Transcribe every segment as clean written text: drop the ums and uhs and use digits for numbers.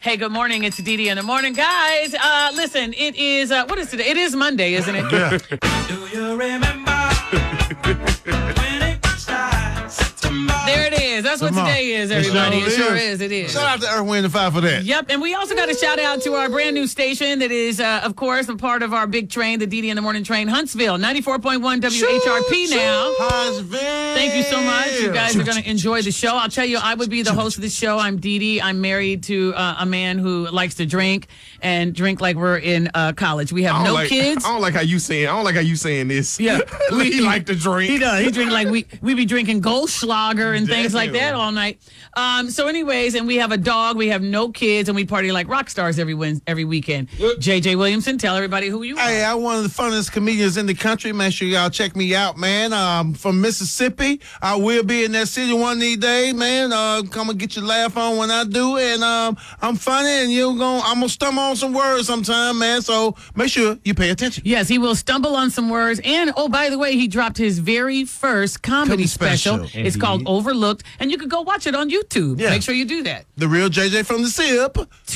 Hey, good morning. It's Dee Dee in the morning. Guys, listen, it is, what is today? It is Monday, isn't it? Yeah. Do you remember when it starts? September. There it is. That's what today is, everybody. It sure is. It is. Shout out to Earth, Wind, and Fire for that. Yep, and we also got a shout out to our brand new station that is, of course, a part of our big train, the Dee Dee in the Morning Train, Huntsville, 94.1 WHRP now. Huntsville. Thank you so much. You guys are going to enjoy the show. I'll tell you, I would be the host of the show. I'm Dee Dee. I'm married to a man who likes to drink and drink like we're in college. We have no kids. I don't like how you saying this. Yeah. He like to drink. He does. He drink like we be drinking Goldschlager and things like that all night. So anyways, and we have a dog. We have no kids, and we party like rock stars every weekend. JJ Williamson, tell everybody who you are. Hey, I'm one of the funniest comedians in the country. Make sure y'all check me out, man. From Mississippi. I will be in that city one of these days, man. Come and get your laugh on when I do it. And I'm funny, and I'm gonna stumble on some words sometime, man. So make sure you pay attention. Yes, he will stumble on some words. And, oh, by the way, he dropped his very first comedy special. It's called Overlooked, and you can go watch it on YouTube. Yeah. Make sure you do that. The real JJ from the SIP.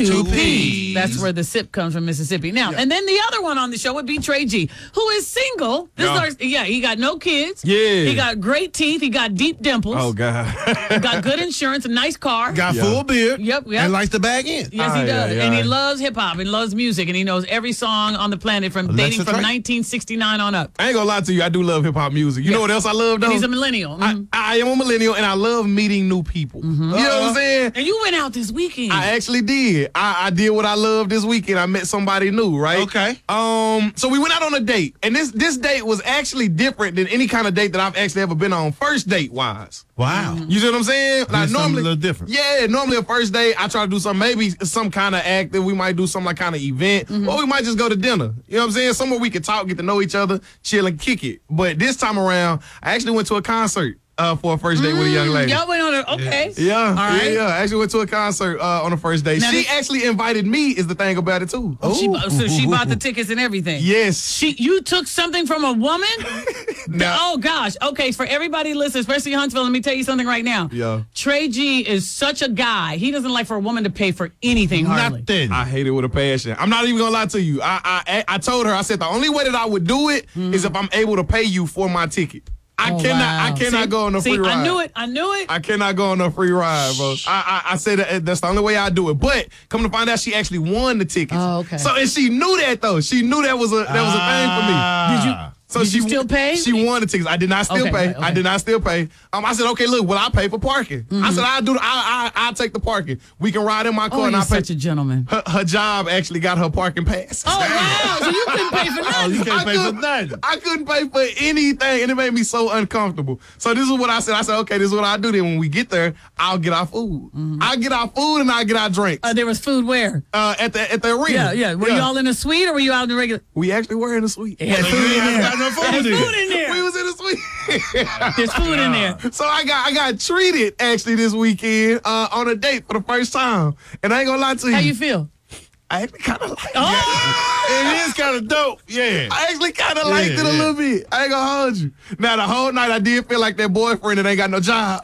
2P. That's where the SIP comes from, Mississippi. Now, and then the other one on the show would be Trey G, who is single. He got no kids. Yeah. He got great teeth. He got deep dimples. Oh, God. He got good insurance, a nice car. Got full beard. Yep. And likes to bag in. Yes, he does. yeah. And he loves hip-hop and loves music, and he knows every song on the planet dating from 1969 on up. I ain't gonna lie to you. I do love hip hop music. You know what else I love, though? And he's a millennial. I am a millennial, and I love meeting new people. You know what I'm saying? And you went out this weekend. I actually did. I did what I loved this weekend. I met somebody new, right? Okay. So we went out on a date, and this date was actually different than any kind of date that I've actually ever been on, first date wise. Wow. You see what I'm saying? Like Something a little different. Yeah, normally a first date, I try to do maybe some kind of active. We might do some like kind of event, or we might just go to dinner. You know what I'm saying? Somewhere we could talk, get to know each other, chill and kick it. But this time around, I actually went to a concert. For a first date with a young lady. Y'all went on a, okay. Yeah, all right. yeah. I actually went to a concert on the first date. She actually invited me, is the thing about it, too. So she bought the tickets and everything. Yes. You took something from a woman? No. Oh, gosh. Okay, for everybody listening, especially Huntsville, let me tell you something right now. Yeah. Trey G is such a guy. He doesn't like for a woman to pay for anything, hardly. Nothing. I hate it with a passion. I'm not even going to lie to you. I told her, I said, the only way that I would do it is if I'm able to pay you for my ticket. I cannot go on a free ride. I knew it. I cannot go on a free ride, bro. I said that's the only way I do it. But come to find out, she actually won the tickets. Oh, okay. So and she knew that though. She knew that was a thing for me. Did you? So Did you still pay? She won the tickets. I did not still pay. Okay. I did not still pay. I said, okay, look, well, I pay for parking. I said, I'll take the parking. We can ride in my car and I you're pay. such a gentleman. Her job actually got her parking pass. Oh, wow. So you couldn't pay for nothing. You can't pay for nothing. I couldn't pay for anything, and it made me so uncomfortable. So this is what I said. I said, okay, this is what I do. Then when we get there, I'll get our food. I'll get our food and I'll get our drinks. There was food where? At the arena. Yeah. Were you all in a suite or were you out in the regular? We actually were in a suite. It had food in there. Got no food There's in. food in there. We was in a suite. There's food in there. So I got treated actually this weekend on a date for the first time, and I ain't gonna lie to you. How you feel? I actually kind of like it. Oh! It is kind of dope. Yeah. I actually kind of liked it a little bit. I ain't gonna hold you. Now the whole night I did feel like that boyfriend that ain't got no job.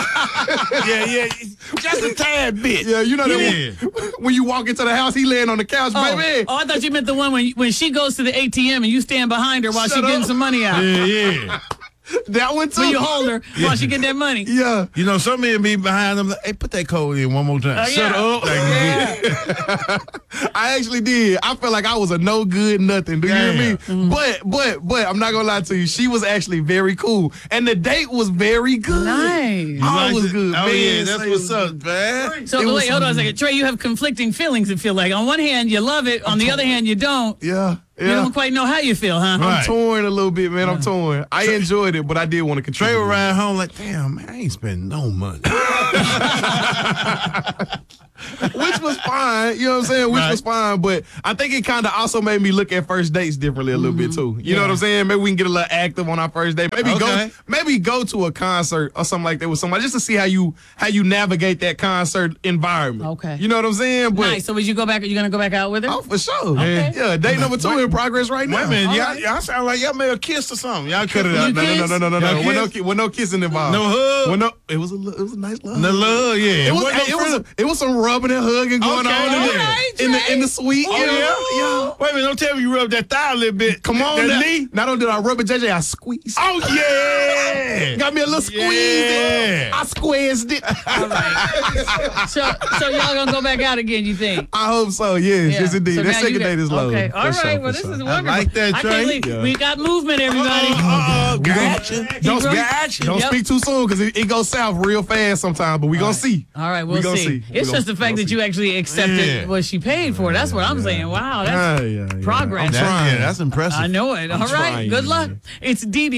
Yeah. Just a tad bit. Yeah, you know that when you walk into the house, he laying on the couch, baby. I thought you meant the one when she goes to the ATM and you stand behind her while Shut she getting up. some money out. Yeah. That one too. When you hold her while she getting that money. Yeah. You know, some men be behind them like, hey, put that code in one more time. yeah. Shut up. I actually did. I felt like I was a no good nothing. Do you hear me? But I'm not gonna lie to you. She was actually very cool, and the date was very good. Nice. Oh, it was good. Oh, man. yeah, that's what's up, man. So wait, hold on a second. Trey, you have conflicting feelings, it feel like. On one hand, you love it. On the other hand, you don't. Yeah. You don't quite know how you feel, huh? Right. I'm torn a little bit, man. I'm torn. I enjoyed it, but I did want to Trey control. would ride home like, damn, man, I ain't spending no money. Which was fine, you know what I'm saying? Which was fine, but I think it kind of also made me look at first dates differently a little bit too. You know what I'm saying? Maybe we can get a little active on our first date. Maybe go to a concert or something like that with somebody just to see how you navigate that concert environment. Okay. You know what I'm saying? But Nice. So would you go back? Are you gonna go back out with her? oh, for sure. Okay. Yeah, date number 2 in progress right now. Wait a minute, All y'all, y'all sound like y'all made a kiss or something. Y'all cut it out. No. With no kissing involved. No hug? It was a nice love. The love, yeah. It was some rubbing and hugging going on. down in All there. right, in the suite. Oh, yeah? Wait a minute, don't tell me you rubbed that thigh a little bit. Come on, that now. knee. Not only did I rub it, JJ, I squeezed. Oh, yeah. Got me a little squeeze. Yeah. I squeezed it. All right. So y'all gonna go back out again? You think? I hope so. Yes, Yeah. yes, indeed. So that now you second got- date is low. Okay. All For right. sure, Well, for this sure. is wonderful. like that, I Trey. can't believe Yeah. we got movement, everybody. Gotcha. Don't, really- don't Yep. speak too soon because it goes south real fast sometimes, but we gonna see. All right, We we'll gonna see. see. We It's gonna- just the we fact gonna that see. you actually accepted Yeah. what she paid for. That's what I'm saying. Wow, that's Yeah. progress. That's impressive. I know it. All right. trying. Good luck. It's Dee Dee.